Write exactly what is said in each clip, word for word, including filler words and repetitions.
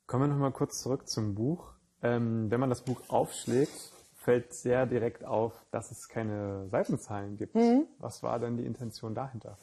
Kommen wir nochmal kurz zurück zum Buch. Ähm, wenn man das Buch aufschlägt, fällt sehr direkt auf, dass es keine Seitenzahlen gibt. Mhm. Was war denn die Intention dahinter?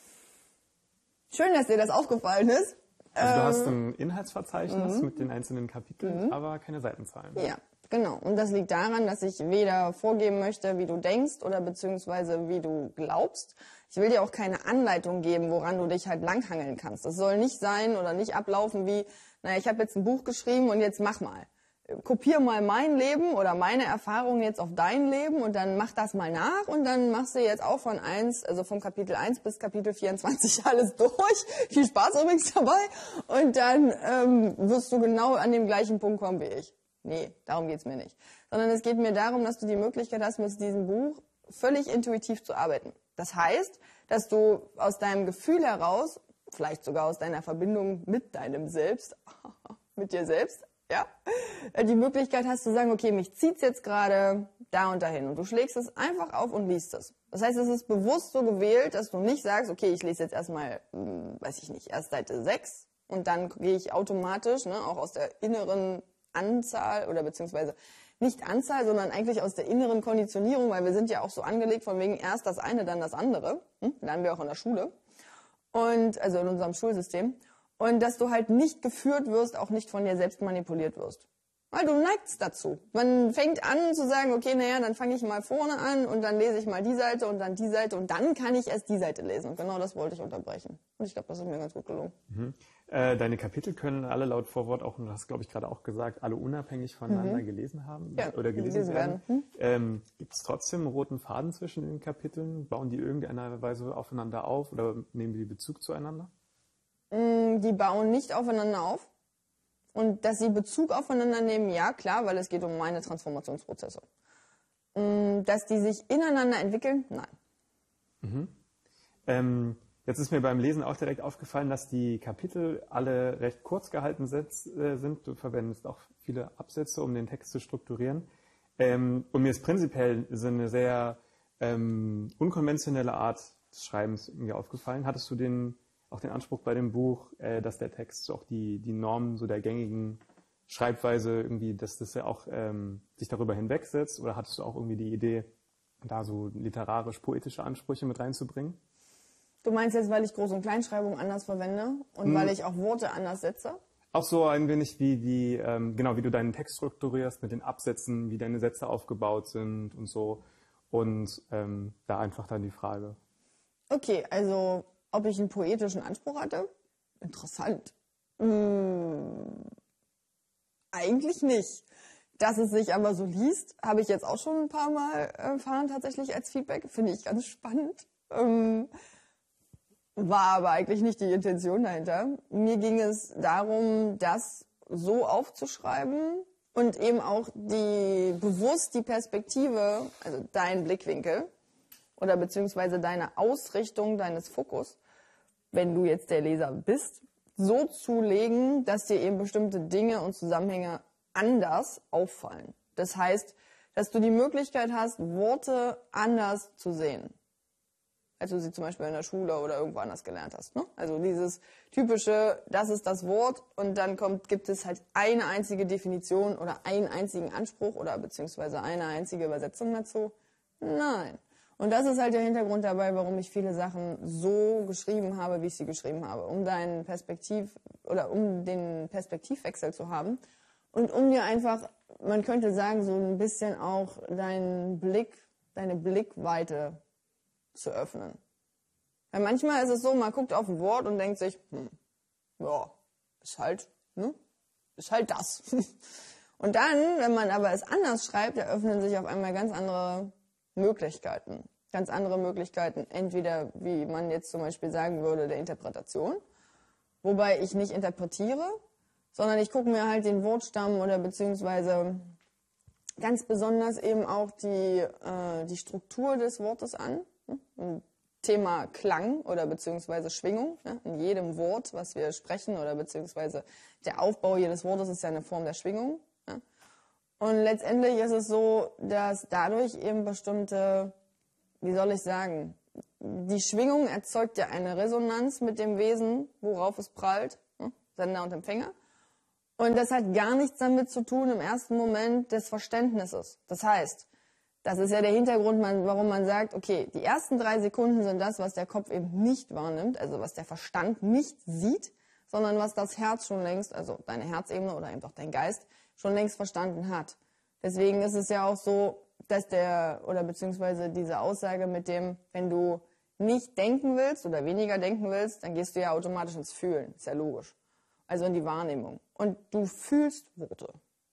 Schön, dass dir das aufgefallen ist. Also du hast ein Inhaltsverzeichnis mhm. mit den einzelnen Kapiteln, mhm. aber keine Seitenzahlen. Ja, genau. Und das liegt daran, dass ich weder vorgeben möchte, wie du denkst oder beziehungsweise wie du glaubst. Ich will dir auch keine Anleitung geben, woran du dich halt langhangeln kannst. Das soll nicht sein oder nicht ablaufen wie, naja, ich habe jetzt ein Buch geschrieben und jetzt mach mal. Kopier mal mein Leben oder meine Erfahrungen jetzt auf dein Leben und dann mach das mal nach und dann machst du jetzt auch von eins, also von Kapitel eins bis Kapitel vierundzwanzig alles durch. Viel Spaß übrigens dabei. Und dann ähm, wirst du genau an dem gleichen Punkt kommen wie ich. Nee, darum geht's mir nicht. Sondern es geht mir darum, dass du die Möglichkeit hast, mit diesem Buch völlig intuitiv zu arbeiten. Das heißt, dass du aus deinem Gefühl heraus, vielleicht sogar aus deiner Verbindung mit deinem Selbst, mit dir selbst, ja, die Möglichkeit hast zu sagen, okay, mich zieht's jetzt gerade da und dahin. Und du schlägst es einfach auf und liest es. Das heißt, es ist bewusst so gewählt, dass du nicht sagst, okay, ich lese jetzt erstmal, weiß ich nicht, erst Seite sechs und dann gehe ich automatisch, ne, auch aus der inneren Anzahl oder beziehungsweise nicht Anzahl, sondern eigentlich aus der inneren Konditionierung, weil wir sind ja auch so angelegt von wegen erst das eine, dann das andere. Hm? Lernen wir auch in der Schule. Und, also in unserem Schulsystem. Und dass du halt nicht geführt wirst, auch nicht von dir selbst manipuliert wirst. Weil du neigst dazu. Man fängt an zu sagen, okay, naja, dann fange ich mal vorne an und dann lese ich mal die Seite und dann die Seite und dann kann ich erst die Seite lesen. Und genau das wollte ich unterbrechen. Und ich glaube, das ist mir ganz gut gelungen. Mhm. Äh, deine Kapitel können alle laut Vorwort auch, und das hast glaube ich gerade auch gesagt, alle unabhängig voneinander mhm. gelesen haben ja, oder gelesen, gelesen werden. werden. Hm? Ähm, Gibt es trotzdem einen roten Faden zwischen den Kapiteln? Bauen die irgendeiner Weise aufeinander auf oder nehmen die Bezug zueinander? Die bauen nicht aufeinander auf. Und dass sie Bezug aufeinander nehmen, ja, klar, weil es geht um meine Transformationsprozesse. Dass die sich ineinander entwickeln, nein. Mhm. Ähm, jetzt ist mir beim Lesen auch direkt aufgefallen, dass die Kapitel alle recht kurz gehalten sind. Du verwendest auch viele Absätze, um den Text zu strukturieren. Ähm, und mir ist prinzipiell so eine sehr ähm, unkonventionelle Art des Schreibens irgendwie aufgefallen. Hattest du den auch den Anspruch bei dem Buch, äh, dass der Text auch die, die Normen so der gängigen Schreibweise irgendwie, dass das ja auch ähm, sich darüber hinwegsetzt? Oder hattest du auch irgendwie die Idee, da so literarisch-poetische Ansprüche mit reinzubringen? Du meinst jetzt, weil ich Groß- und Kleinschreibung anders verwende und hm. weil ich auch Worte anders setze? Auch so ein wenig wie die, ähm, genau, wie du deinen Text strukturierst mit den Absätzen, wie deine Sätze aufgebaut sind und so. Und ähm, da einfach dann die Frage. Okay, also ob ich einen poetischen Anspruch hatte? Interessant. Hm, eigentlich nicht. Dass es sich aber so liest, habe ich jetzt auch schon ein paar Mal erfahren, tatsächlich als Feedback. Finde ich ganz spannend. Ähm, war aber eigentlich nicht die Intention dahinter. Mir ging es darum, das so aufzuschreiben und eben auch die bewusst die Perspektive, also dein Blickwinkel oder beziehungsweise deine Ausrichtung deines Fokus, wenn du jetzt der Leser bist, so zu legen, dass dir eben bestimmte Dinge und Zusammenhänge anders auffallen. Das heißt, dass du die Möglichkeit hast, Worte anders zu sehen, als du sie zum Beispiel in der Schule oder irgendwo anders gelernt hast. Ne? Also dieses typische, das ist das Wort und dann kommt, gibt es halt eine einzige Definition oder einen einzigen Anspruch oder beziehungsweise eine einzige Übersetzung dazu. Nein. Und das ist halt der Hintergrund dabei, warum ich viele Sachen so geschrieben habe, wie ich sie geschrieben habe, um deinen Perspektiv oder um den Perspektivwechsel zu haben und um dir einfach, man könnte sagen, so ein bisschen auch deinen Blick, deine Blickweite zu öffnen. Weil manchmal ist es so, man guckt auf ein Wort und denkt sich, hm, ja, ist halt, ne, ist halt das. Und dann, wenn man aber es anders schreibt, eröffnen sich auf einmal ganz andere Möglichkeiten. Ganz andere Möglichkeiten, entweder, wie man jetzt zum Beispiel sagen würde, der Interpretation, wobei ich nicht interpretiere, sondern ich gucke mir halt den Wortstamm oder beziehungsweise ganz besonders eben auch die, äh, die Struktur des Wortes an. Thema Klang oder beziehungsweise Schwingung. Ne? In jedem Wort, was wir sprechen oder beziehungsweise der Aufbau jedes Wortes ist ja eine Form der Schwingung. Ne? Und letztendlich ist es so, dass dadurch eben bestimmte, wie soll ich sagen, die Schwingung erzeugt ja eine Resonanz mit dem Wesen, worauf es prallt, ne? Sender und Empfänger. Und das hat gar nichts damit zu tun im ersten Moment des Verständnisses. Das heißt, das ist ja der Hintergrund, warum man sagt, okay, die ersten drei Sekunden sind das, was der Kopf eben nicht wahrnimmt, also was der Verstand nicht sieht, sondern was das Herz schon längst, also deine Herzebene oder eben auch dein Geist, schon längst verstanden hat. Deswegen ist es ja auch so, dass der, oder beziehungsweise diese Aussage mit dem, wenn du nicht denken willst oder weniger denken willst, dann gehst du ja automatisch ins Fühlen, ist ja logisch. Also in die Wahrnehmung. Und du fühlst Worte.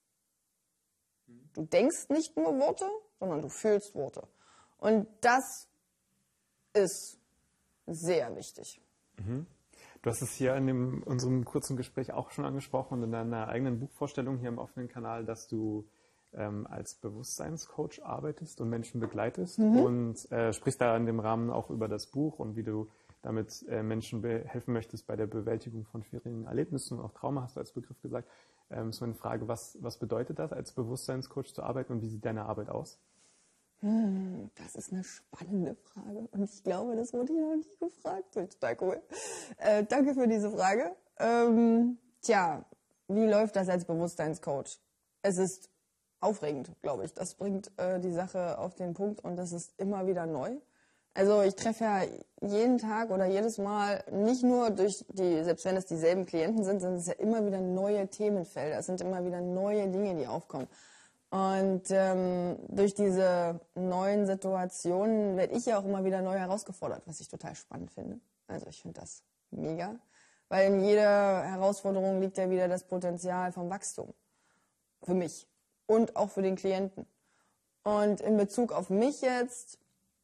Du denkst nicht nur Worte, sondern du fühlst Worte. Und das ist sehr wichtig. Mhm. Du hast es hier in dem, unserem kurzen Gespräch auch schon angesprochen und in deiner eigenen Buchvorstellung hier im offenen Kanal, dass du ähm, als Bewusstseinscoach arbeitest und Menschen begleitest mhm. und äh, sprichst da in dem Rahmen auch über das Buch und wie du damit äh, Menschen helfen möchtest bei der Bewältigung von schwierigen Erlebnissen und auch Trauma, hast du als Begriff gesagt. Ähm, so eine Frage, was, was bedeutet das, als Bewusstseinscoach zu arbeiten und wie sieht deine Arbeit aus? Hm, das ist eine spannende Frage und ich glaube, das wurde hier noch nie gefragt. Das ist total cool. Äh, danke für diese Frage. Ähm, tja, wie läuft das als Bewusstseinscoach? Es ist aufregend, glaube ich. Das bringt äh, die Sache auf den Punkt und das ist immer wieder neu. Also ich treffe ja jeden Tag oder jedes Mal nicht nur durch die, selbst wenn es dieselben Klienten sind, sind es ja immer wieder neue Themenfelder. Es sind immer wieder neue Dinge, die aufkommen. Und ähm, durch diese neuen Situationen werde ich ja auch immer wieder neu herausgefordert, was ich total spannend finde. Also ich finde das mega, weil in jeder Herausforderung liegt ja wieder das Potenzial vom Wachstum. Für mich und auch für den Klienten. Und in Bezug auf mich jetzt,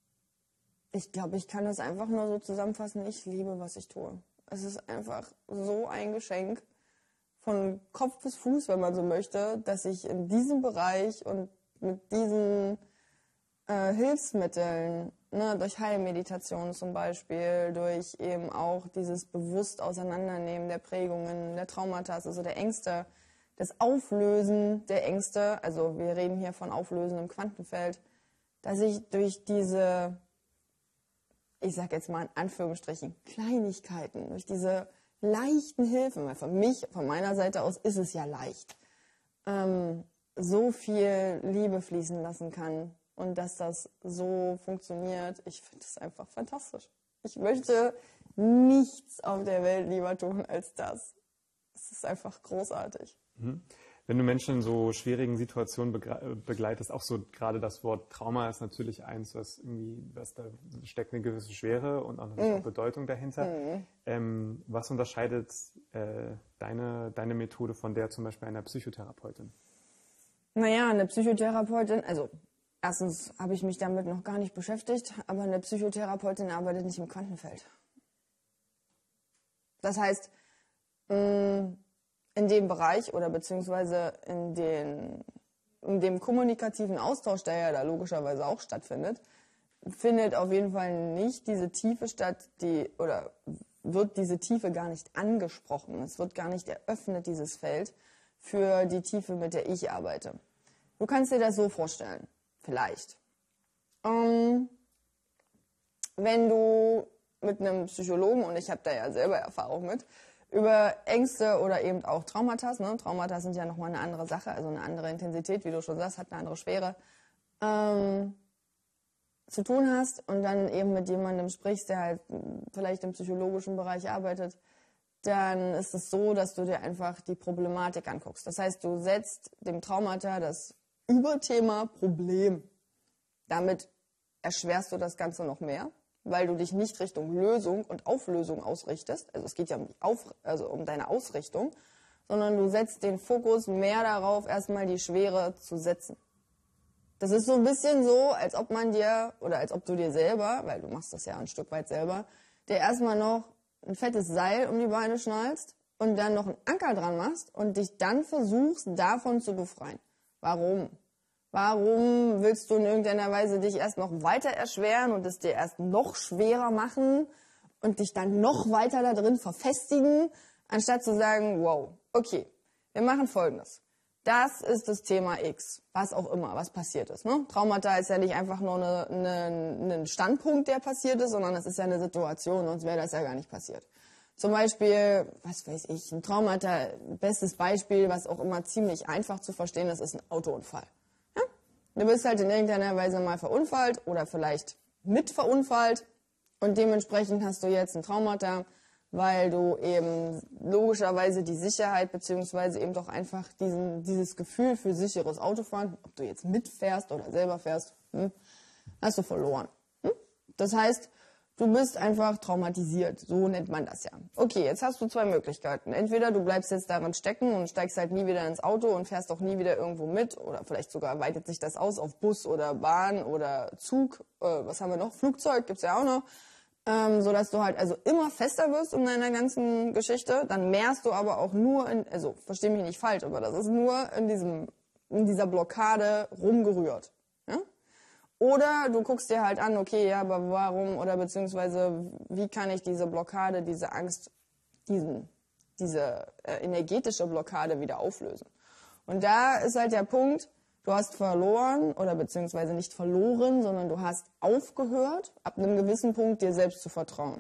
ich glaube, ich kann das einfach nur so zusammenfassen, ich liebe, was ich tue. Es ist einfach so ein Geschenk, von Kopf bis Fuß, wenn man so möchte, dass ich in diesem Bereich und mit diesen äh, Hilfsmitteln, ne, durch Heilmeditation zum Beispiel, durch eben auch dieses bewusst Auseinandernehmen der Prägungen, der Traumata, also der Ängste, das Auflösen der Ängste, also wir reden hier von Auflösen im Quantenfeld, dass ich durch diese, ich sage jetzt mal in Anführungsstrichen, Kleinigkeiten, durch diese leichten Hilfen, weil von mich, von meiner Seite aus ist es ja leicht, ähm, so viel Liebe fließen lassen kann und dass das so funktioniert. Ich finde es einfach fantastisch. Ich möchte nichts auf der Welt lieber tun als das. Es ist einfach großartig. Mhm. Wenn du Menschen in so schwierigen Situationen begleitest, auch so gerade das Wort Trauma ist natürlich eins, was irgendwie, was da steckt eine gewisse Schwere und auch eine mm. Bedeutung dahinter. Mm. Ähm, was unterscheidet äh, deine, deine Methode von der zum Beispiel einer Psychotherapeutin? Naja, eine Psychotherapeutin, also erstens habe ich mich damit noch gar nicht beschäftigt, aber eine Psychotherapeutin arbeitet nicht im Quantenfeld. Das heißt, mh, in dem Bereich oder beziehungsweise in, den, in dem kommunikativen Austausch, der ja da logischerweise auch stattfindet, findet auf jeden Fall nicht diese Tiefe statt, die oder wird diese Tiefe gar nicht angesprochen. Es wird gar nicht eröffnet, dieses Feld, für die Tiefe, mit der ich arbeite. Du kannst dir das so vorstellen, vielleicht. Ähm, wenn du mit einem Psychologen, und ich habe da ja selber Erfahrung mit, über Ängste oder eben auch Traumata, ne? Traumata sind ja nochmal eine andere Sache, also eine andere Intensität, wie du schon sagst, hat eine andere Schwere, ähm, zu tun hast und dann eben mit jemandem sprichst, der halt vielleicht im psychologischen Bereich arbeitet, dann ist es so, dass du dir einfach die Problematik anguckst. Das heißt, du setzt dem Traumata das Überthema Problem. Damit erschwerst du das Ganze noch mehr, weil du dich nicht Richtung Lösung und Auflösung ausrichtest. Also es geht ja um, die Auf, also um deine Ausrichtung, sondern du setzt den Fokus mehr darauf, erstmal die Schwere zu setzen. Das ist so ein bisschen so, als ob man dir, oder als ob du dir selber, weil du machst das ja ein Stück weit selber, dir erstmal noch ein fettes Seil um die Beine schnallst und dann noch einen Anker dran machst und dich dann versuchst, davon zu befreien. Warum? Warum willst du in irgendeiner Weise dich erst noch weiter erschweren und es dir erst noch schwerer machen und dich dann noch weiter da drin verfestigen, anstatt zu sagen, wow, okay, wir machen Folgendes. Das ist das Thema X, was auch immer, was passiert ist. Ne? Traumata ist ja nicht einfach nur eine, eine, ein Standpunkt, der passiert ist, sondern es ist ja eine Situation, sonst wäre das ja gar nicht passiert. Zum Beispiel, was weiß ich, ein Traumata, bestes Beispiel, was auch immer ziemlich einfach zu verstehen ist, ist ein Autounfall. Ja? Du bist halt in irgendeiner Weise mal verunfallt oder vielleicht mit verunfallt und dementsprechend hast du jetzt ein Traumata, weil du eben logischerweise die Sicherheit beziehungsweise eben doch einfach diesen, dieses Gefühl für sicheres Autofahren, ob du jetzt mitfährst oder selber fährst, hm, hast du verloren. Hm? Das heißt, du bist einfach traumatisiert, so nennt man das ja. Okay, jetzt hast du zwei Möglichkeiten. Entweder du bleibst jetzt darin stecken und steigst halt nie wieder ins Auto und fährst auch nie wieder irgendwo mit oder vielleicht sogar weitet sich das aus auf Bus oder Bahn oder Zug, äh, was haben wir noch, Flugzeug gibt's ja auch noch. Ähm, so dass du halt also immer fester wirst in deiner ganzen Geschichte, dann mehrst du aber auch nur in, also versteh mich nicht falsch, aber das ist nur in diesem, in dieser Blockade rumgerührt. Ja? Oder du guckst dir halt an, okay, ja, aber warum oder beziehungsweise wie kann ich diese Blockade, diese Angst, diesen, diese äh, energetische Blockade wieder auflösen? Und da ist halt der Punkt, du hast verloren oder beziehungsweise nicht verloren, sondern du hast aufgehört, ab einem gewissen Punkt dir selbst zu vertrauen.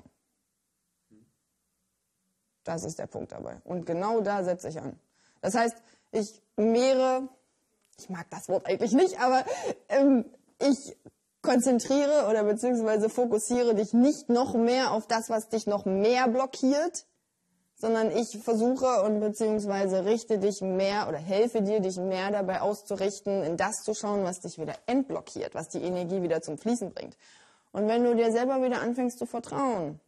Das ist der Punkt dabei. Und genau da setze ich an. Das heißt, ich mehre, ich mag das Wort eigentlich nicht, aber ähm, ich konzentriere oder beziehungsweise fokussiere dich nicht noch mehr auf das, was dich noch mehr blockiert, sondern ich versuche und beziehungsweise richte dich mehr oder helfe dir, dich mehr dabei auszurichten, in das zu schauen, was dich wieder entblockiert, was die Energie wieder zum Fließen bringt. Und wenn du dir selber wieder anfängst zu vertrauen,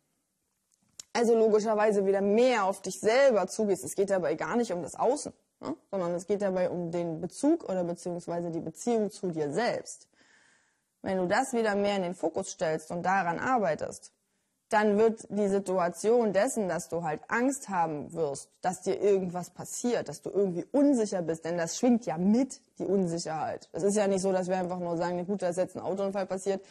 also logischerweise wieder mehr auf dich selber zugehst, es geht dabei gar nicht um das Außen, ne? Sondern es geht dabei um den Bezug oder beziehungsweise die Beziehung zu dir selbst. Wenn du das wieder mehr in den Fokus stellst und daran arbeitest, dann wird die Situation dessen, dass du halt Angst haben wirst, dass dir irgendwas passiert, dass du irgendwie unsicher bist, denn das schwingt ja mit, die Unsicherheit. Es ist ja nicht so, dass wir einfach nur sagen, gut, da ist jetzt ein Autounfall passiert,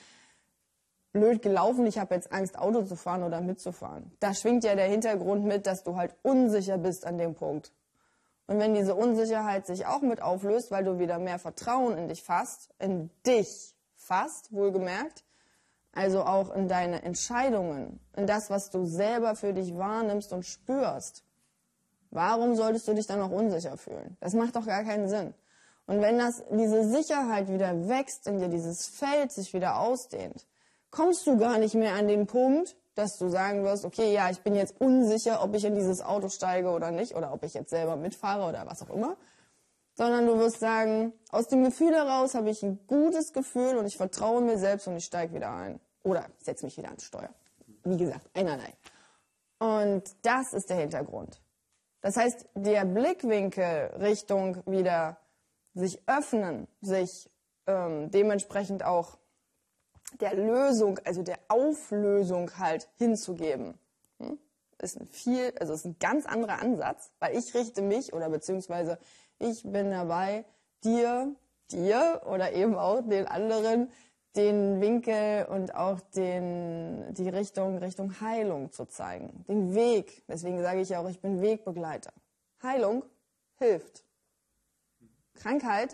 blöd gelaufen, ich habe jetzt Angst, Auto zu fahren oder mitzufahren. Da schwingt ja der Hintergrund mit, dass du halt unsicher bist an dem Punkt. Und wenn diese Unsicherheit sich auch mit auflöst, weil du wieder mehr Vertrauen in dich fasst, in dich fasst, wohlgemerkt, also auch in deine Entscheidungen, in das, was du selber für dich wahrnimmst und spürst. Warum solltest du dich dann noch unsicher fühlen? Das macht doch gar keinen Sinn. Und wenn das, diese Sicherheit wieder wächst in dir, dieses Feld sich wieder ausdehnt, kommst du gar nicht mehr an den Punkt, dass du sagen wirst, okay, ja, ich bin jetzt unsicher, ob ich in dieses Auto steige oder nicht, oder ob ich jetzt selber mitfahre oder was auch immer. Sondern du wirst sagen, aus dem Gefühl heraus habe ich ein gutes Gefühl und ich vertraue mir selbst und ich steige wieder ein. Oder setze mich wieder ans Steuer. Wie gesagt, einerlei. Und das ist der Hintergrund. Das heißt, der Blickwinkel Richtung wieder sich öffnen, sich ähm, dementsprechend auch der Lösung, also der Auflösung halt hinzugeben, hm? ist ein viel, also ist ein ganz anderer Ansatz, weil ich richte mich oder beziehungsweise ich bin dabei, dir, dir oder eben auch den anderen den Winkel und auch den, die Richtung, Richtung Heilung zu zeigen. Den Weg. Deswegen sage ich ja auch, ich bin Wegbegleiter. Heilung hilft. Krankheit,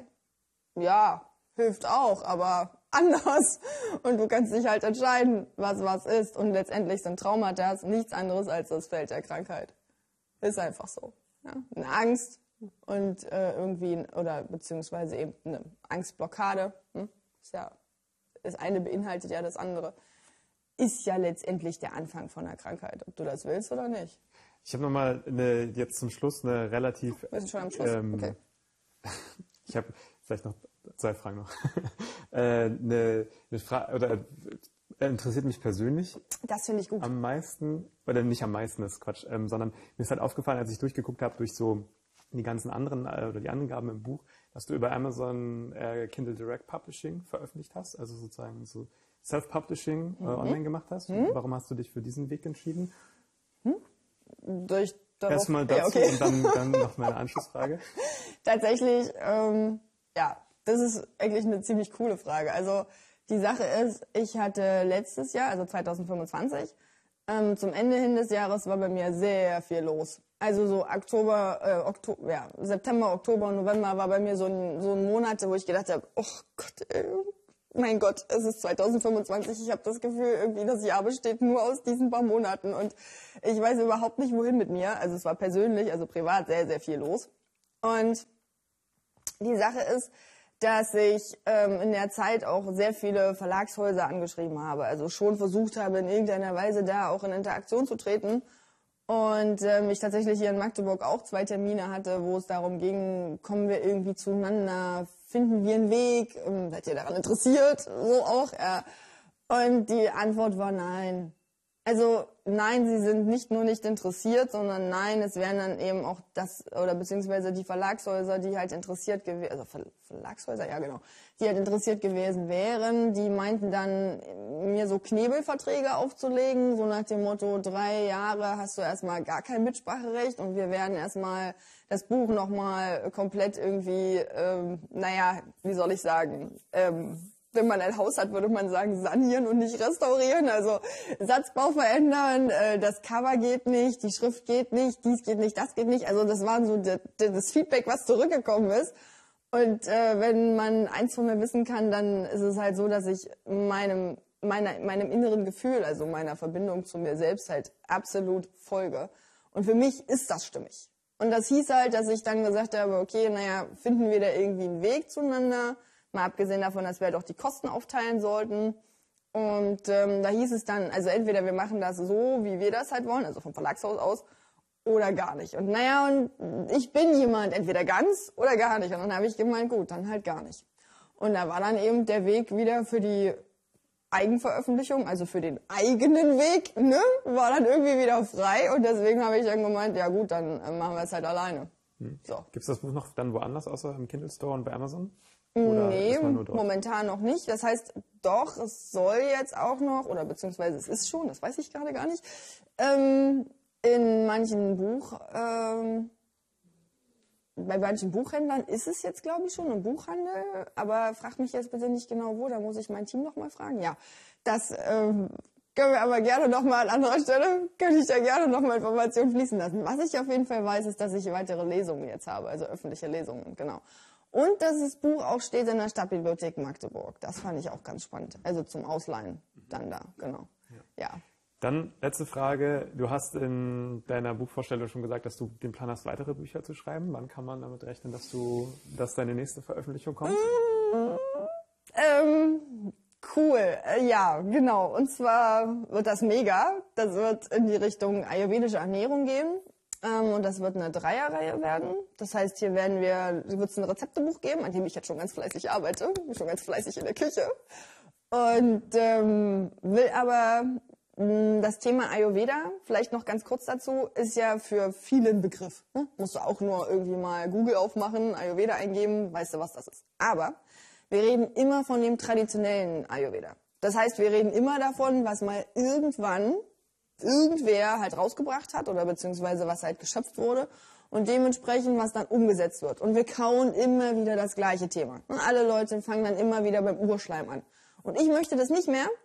ja, hilft auch, aber anders. Und du kannst dich halt entscheiden, was was ist. Und letztendlich sind Traumata nichts anderes als das Feld der Krankheit. Ist einfach so. Ja? Eine Angst und äh, irgendwie, oder beziehungsweise eben eine Angstblockade. Hm? Ist ja, das eine beinhaltet ja das andere. Ist ja letztendlich der Anfang von einer Krankheit, ob du das willst oder nicht. Ich habe nochmal eine, jetzt zum Schluss eine relativ... Wir sind schon am Schluss? Ähm, okay. Ich habe vielleicht noch zwei Fragen noch. äh, eine, eine Frage, oder äh, interessiert mich persönlich. Das finde ich gut. Am meisten, oder nicht am meisten, das ist Quatsch, ähm, sondern mir ist halt aufgefallen, als ich durchgeguckt habe durch so die ganzen anderen, äh, oder die Angaben im Buch, dass du über Amazon äh, Kindle Direct Publishing veröffentlicht hast, also sozusagen so Self-Publishing äh, mhm. online gemacht hast. Mhm. Warum hast du dich für diesen Weg entschieden? Mhm. Durch darauf, Erstmal dazu ja, okay. und dann, dann noch meine Anschlussfrage. Tatsächlich, ähm, ja, das ist eigentlich eine ziemlich coole Frage. Also die Sache ist, ich hatte letztes Jahr, also zwanzig fünfundzwanzig, ähm, zum Ende hin des Jahres war bei mir sehr viel los. Also so Oktober, äh, Oktober, ja, September, Oktober und November war bei mir so ein, so ein Monate, wo ich gedacht habe, oh Gott, ey, mein Gott, es ist zweitausendfünfundzwanzig. Ich habe das Gefühl, irgendwie das Jahr besteht nur aus diesen paar Monaten. Und ich weiß überhaupt nicht, wohin mit mir. Also es war persönlich, also privat sehr, sehr viel los. Und die Sache ist, dass ich ähm, in der Zeit auch sehr viele Verlagshäuser angeschrieben habe. Also schon versucht habe, in irgendeiner Weise da auch in Interaktion zu treten. Und ähm, ich tatsächlich hier in Magdeburg auch zwei Termine hatte, wo es darum ging, kommen wir irgendwie zueinander, finden wir einen Weg, ähm, seid ihr daran interessiert, so auch. Ja. Und die Antwort war nein. Also nein, sie sind nicht nur nicht interessiert, sondern nein, es wären dann eben auch das, oder beziehungsweise die Verlagshäuser, die halt interessiert gewesen, also Ver Verlagshäuser, ja genau, die halt interessiert gewesen wären, die meinten dann, mir so Knebelverträge aufzulegen, so nach dem Motto, drei Jahre hast du erstmal gar kein Mitspracherecht und wir werden erstmal das Buch nochmal komplett irgendwie, ähm, naja, wie soll ich sagen, ähm, wenn man ein Haus hat, würde man sagen, sanieren und nicht restaurieren. Also Satzbau verändern, äh, das Cover geht nicht, die Schrift geht nicht, dies geht nicht, das geht nicht. Also das war so de, de, das Feedback, was zurückgekommen ist. Und äh, wenn man eins von mir wissen kann, dann ist es halt so, dass ich meinem, meiner, meinem inneren Gefühl, also meiner Verbindung zu mir selbst halt absolut folge. Und für mich ist das stimmig. Und das hieß halt, dass ich dann gesagt habe, okay, naja, finden wir da irgendwie einen Weg zueinander? Mal abgesehen davon, dass wir halt auch die Kosten aufteilen sollten. Und ähm, da hieß es dann, also entweder wir machen das so, wie wir das halt wollen, also vom Verlagshaus aus, oder gar nicht. Und naja, und ich bin jemand, entweder ganz oder gar nicht. Und dann habe ich gemeint, gut, dann halt gar nicht. Und da war dann eben der Weg wieder für die Eigenveröffentlichung, also für den eigenen Weg, ne, war dann irgendwie wieder frei. Und deswegen habe ich dann gemeint, ja gut, dann äh, machen wir es halt alleine. Hm. So. Gibt es das Buch noch dann woanders, außer im Kindle Store und bei Amazon? Oder nee, momentan noch nicht. Das heißt, doch, es soll jetzt auch noch, oder beziehungsweise es ist schon, das weiß ich gerade gar nicht, ähm, in manchen Buch, ähm, bei manchen Buchhändlern ist es jetzt, glaube ich, schon im Buchhandel, aber frag mich jetzt bitte nicht genau wo, da muss ich mein Team noch mal fragen. Ja, das ähm, können wir aber gerne noch mal an anderer Stelle, könnte ich da gerne noch mal Informationen fließen lassen. Was ich auf jeden Fall weiß, ist, dass ich weitere Lesungen jetzt habe, also öffentliche Lesungen, genau. Und dass das Buch auch steht in der Stadtbibliothek Magdeburg. Das fand ich auch ganz spannend. Also zum Ausleihen dann da, genau. Ja. ja. Dann letzte Frage. Du hast in deiner Buchvorstellung schon gesagt, dass du den Plan hast, weitere Bücher zu schreiben. Wann kann man damit rechnen, dass du, dass deine nächste Veröffentlichung kommt? Mm, ähm, cool. Äh, ja, genau. Und zwar wird das mega. Das wird in die Richtung ayurvedische Ernährung gehen. Und das wird eine Dreierreihe werden. Das heißt, hier werden wir, wird es ein Rezeptebuch geben, an dem ich jetzt schon ganz fleißig arbeite. Bin schon ganz fleißig in der Küche. Und ähm, will aber mh, das Thema Ayurveda, vielleicht noch ganz kurz dazu, ist ja für viele ein Begriff. Ne? Musst du auch nur irgendwie mal Google aufmachen, Ayurveda eingeben, weißt du, was das ist. Aber wir reden immer von dem traditionellen Ayurveda. Das heißt, wir reden immer davon, was mal irgendwann irgendwer halt rausgebracht hat oder beziehungsweise was halt geschöpft wurde und dementsprechend was dann umgesetzt wird. Und wir kauen immer wieder das gleiche Thema. Und alle Leute fangen dann immer wieder beim Urschleim an. Und ich möchte das nicht mehr.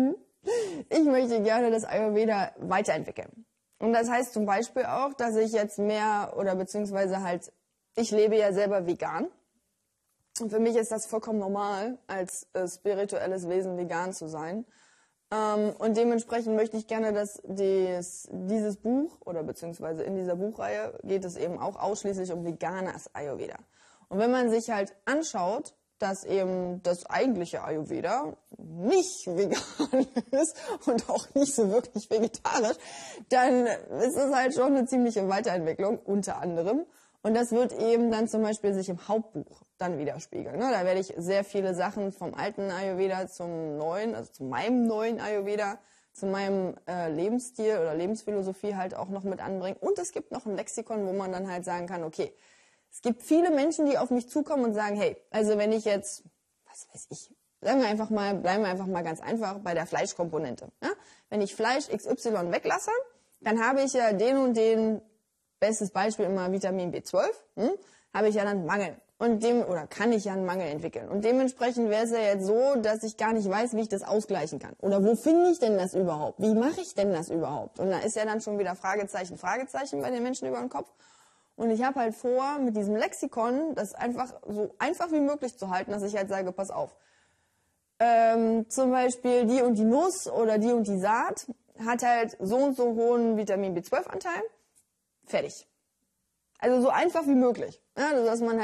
Ich möchte gerne das Ayurveda weiterentwickeln. Und das heißt zum Beispiel auch, dass ich jetzt mehr oder beziehungsweise halt, ich lebe ja selber vegan. Und für mich ist das vollkommen normal, als äh, spirituelles Wesen vegan zu sein. Ähm, und dementsprechend möchte ich gerne, dass dies, dieses Buch oder beziehungsweise in dieser Buchreihe geht es eben auch ausschließlich um veganes Ayurveda. Und wenn man sich halt anschaut, dass eben das eigentliche Ayurveda nicht vegan ist und auch nicht so wirklich vegetarisch, dann ist es halt schon eine ziemliche Weiterentwicklung, unter anderem. Und das wird eben dann zum Beispiel sich im Hauptbuch dann widerspiegeln. Da werde ich sehr viele Sachen vom alten Ayurveda zum neuen, also zu meinem neuen Ayurveda, zu meinem äh, Lebensstil oder Lebensphilosophie halt auch noch mit anbringen. Und es gibt noch ein Lexikon, wo man dann halt sagen kann, okay, es gibt viele Menschen, die auf mich zukommen und sagen, hey, also wenn ich jetzt, was weiß ich, sagen wir einfach mal, bleiben wir einfach mal ganz einfach bei der Fleischkomponente. Ja? Wenn ich Fleisch X Y weglasse, dann habe ich ja den und den, bestes Beispiel immer Vitamin B zwölf, hm, habe ich ja dann Mangel. Und dem, oder kann ich ja einen Mangel entwickeln. Und dementsprechend wäre es ja jetzt so, dass ich gar nicht weiß, wie ich das ausgleichen kann. Oder wo finde ich denn das überhaupt? Wie mache ich denn das überhaupt? Und da ist ja dann schon wieder Fragezeichen, Fragezeichen bei den Menschen über den Kopf. Und ich habe halt vor, mit diesem Lexikon das einfach so einfach wie möglich zu halten, dass ich halt sage, pass auf, ähm, zum Beispiel die und die Nuss oder die und die Saat hat halt so und so hohen Vitamin B zwölf Anteil. Fertig. Also so einfach wie möglich. Ja, dass man